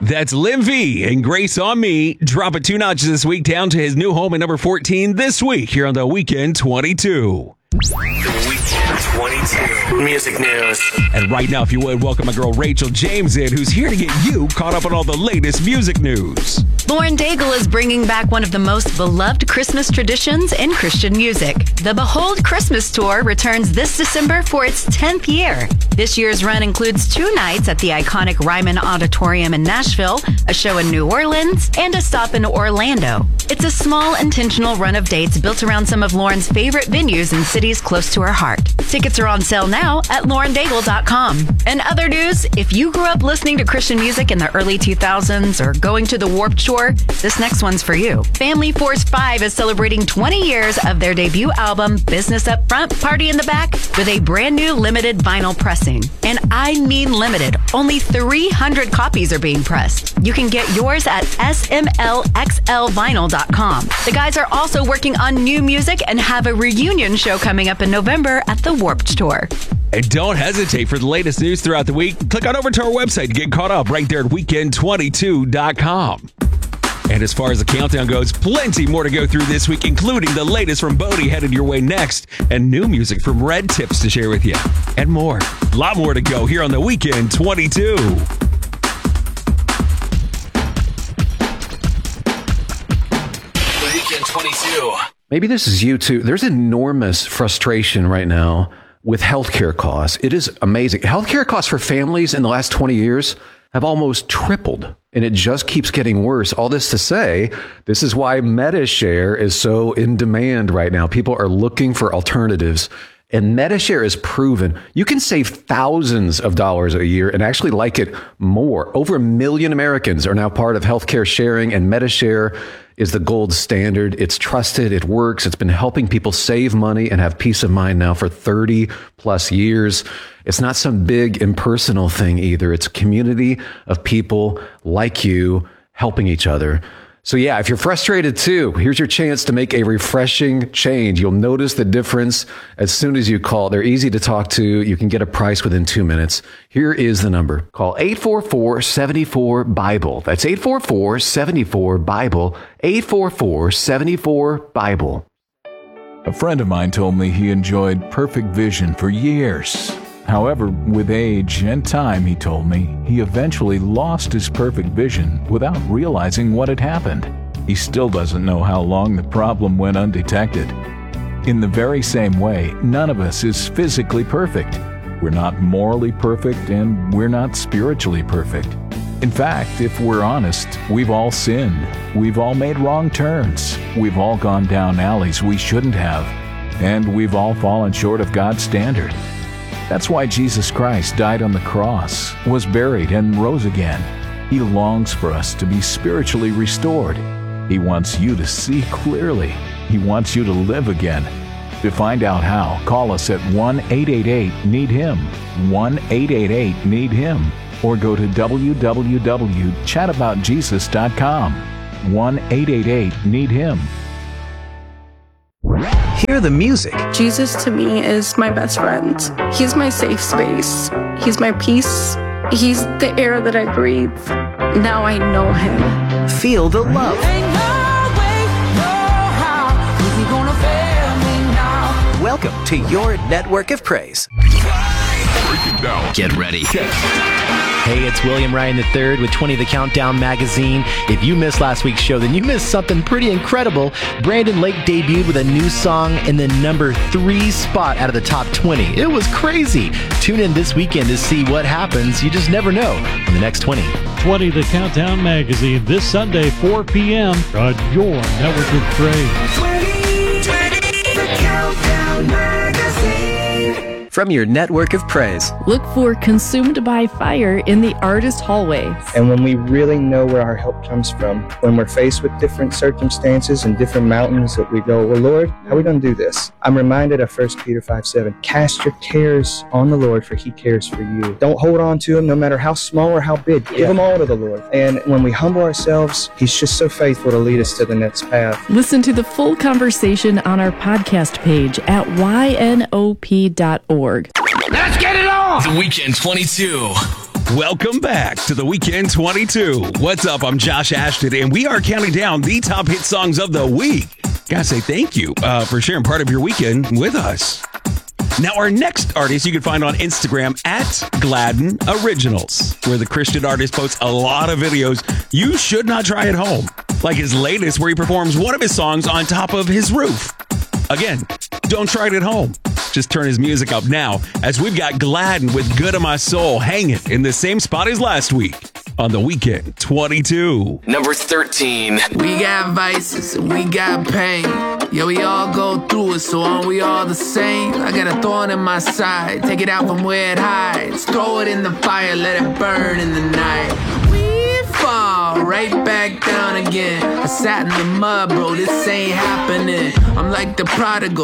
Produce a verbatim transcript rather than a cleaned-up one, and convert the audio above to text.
That's Lim V and Grace on Me. Drop it two notches this week down to his new home at number fourteen this week here on The Weekend twenty-two. The Weekend twenty-two Music News. And right now, if you would, welcome my girl Rachel James in, who's here to get you caught up on all the latest music news. Lauren Daigle is bringing back one of the most beloved Christmas traditions in Christian music. The Behold Christmas Tour returns this December for its tenth year. This year's run includes two nights at the iconic Ryman Auditorium in Nashville, a show in New Orleans, and a stop in Orlando. It's a small, intentional run of dates built around some of Lauren's favorite venues in cities close to her heart. Tickets are on sale now at lauren daigle dot com. In other news, if you grew up listening to Christian music in the early two thousands or going to the Warped Tour, this next one's for you. Family Force five is celebrating twenty years of their debut album, Business Up Front, Party in the Back, with a brand new limited vinyl pressing. And I mean limited. Only three hundred copies are being pressed. You can get yours at S M L X L vinyl dot com. The guys are also working on new music and have a reunion show coming up in November at the Warped Tour. And don't hesitate for the latest news throughout the week. Click on over to our website to get caught up right there at weekend twenty-two dot com. And as far as the countdown goes, plenty more to go through this week, including the latest from Bodie headed your way next, and new music from Red Tips to share with you, and more. A lot more to go here on the Weekend twenty-two. The Weekend twenty-two. Maybe this is you too. There's enormous frustration right now with healthcare costs. It is amazing. Healthcare costs for families in the last twenty years have almost tripled, and it just keeps getting worse. All this to say, this is why MediShare is so in demand right now. People are looking for alternatives, and MediShare is proven you can save thousands of dollars a year and actually like it more. Over a million Americans are now part of healthcare sharing, and MediShare is the gold standard. It's trusted. It works. It's been helping people save money and have peace of mind now for thirty plus years. It's not some big impersonal thing either. It's a community of people like you helping each other. So yeah, if you're frustrated too, here's your chance to make a refreshing change. You'll notice the difference as soon as you call. They're easy to talk to. You can get a price within two minutes. Here is the number. Call eight four four, seven four, BIBLE. That's eight four four, seven four, BIBLE. eight four four, seven four, BIBLE. A friend of mine told me he enjoyed perfect vision for years. However, with age and time, he told me, he eventually lost his perfect vision without realizing what had happened. He still doesn't know how long the problem went undetected. In the very same way, none of us is physically perfect. We're not morally perfect, and we're not spiritually perfect. In fact, if we're honest, we've all sinned. We've all made wrong turns. We've all gone down alleys we shouldn't have. And we've all fallen short of God's standard. That's why Jesus Christ died on the cross, was buried, and rose again. He longs for us to be spiritually restored. He wants you to see clearly. He wants you to live again. To find out how, call us at one eight eight eight, need him, one eight eight eight, need him, or go to w w w dot chat about jesus dot com, one eight eight eight, need him. Hear the music. Jesus to me is my best friend. He's my safe space. He's my peace. He's the air that I breathe. Now I know him. Feel the love. Ain't no way, no how, is he gonna fail me now? Welcome to your network of praise. Break it down. Get ready. Hey, it's William Ryan the third with twenty The Countdown magazine. If you missed last week's show, then you missed something pretty incredible. Brandon Lake debuted with a new song in the number three spot out of the top twenty. It was crazy. Tune in this weekend to see what happens. You just never know on the next twenty. twenty The Countdown magazine this Sunday, four p.m. on your network of praise. twenty, twenty, The Countdown magazine. From your network of praise. Look for Consumed by Fire in the Artist Hallway. And when we really know where our help comes from, when we're faced with different circumstances and different mountains that we go, well, Lord, how are we going to do this? I'm reminded of First Peter five seven. Cast your cares on the Lord, for he cares for you. Don't hold on to them, no matter how small or how big. Give yeah. them all to the Lord. And when we humble ourselves, he's just so faithful to lead us to the next path. Listen to the full conversation on our podcast page at y n o p dot org. Let's get it on! The Weekend twenty-two. Welcome back to the Weekend twenty-two. What's up? I'm Josh Ashton, and we are counting down the top hit songs of the week. Gotta say thank you uh, for sharing part of your weekend with us. Now, our next artist you can find on Instagram at Gladden Originals, where the Christian artist posts a lot of videos you should not try at home, like his latest where he performs one of his songs on top of his roof. Again, don't try it at home. Just turn his music up now, as we've got Gladden with Good of My Soul hanging in the same spot as last week on the Weekend twenty-two. Number thirteen. We got vices and we got pain. Yeah, we all go through it, so aren't we all the same? I got a thorn in my side, take it out from where it hides. Throw it in the fire, let it burn in the night. We fall right back down again. I sat in the mud, bro, this ain't happening. I'm like the prodigal,